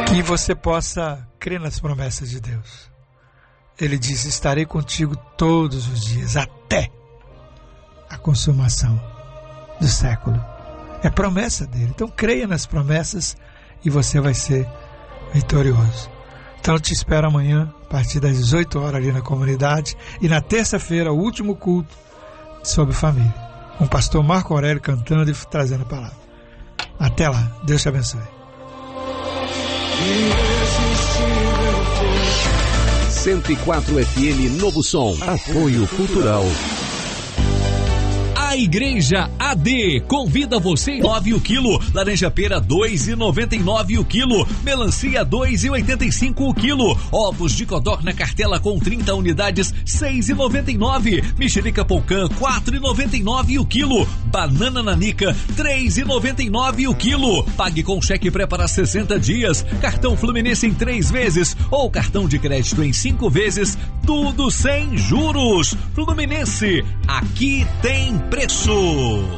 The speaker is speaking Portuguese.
Que você possa crer nas promessas de Deus. Ele diz: estarei contigo todos os dias, até a consumação do século. É promessa dele. Então creia nas promessas e você vai ser vitorioso. Então eu te espero amanhã, a partir das 18 horas ali na comunidade. E na terça-feira, o último culto sobre família. Com o pastor Marco Aurélio cantando e trazendo a palavra. Até lá. Deus te abençoe. 104 FM Novo Som. Apoio Cultural. A Igreja AD convida você. 9 o quilo, laranja pera 2,99 o quilo, melancia 2,85 o quilo, ovos de codorna na cartela com 30 unidades 6,99, mexerica Polcã 4,99 o quilo, banana nanica 3,99 o quilo. Pague com cheque pré para 60 dias, cartão Fluminense em 3 vezes ou cartão de crédito em 5 vezes, tudo sem juros. Fluminense, aqui tem preço.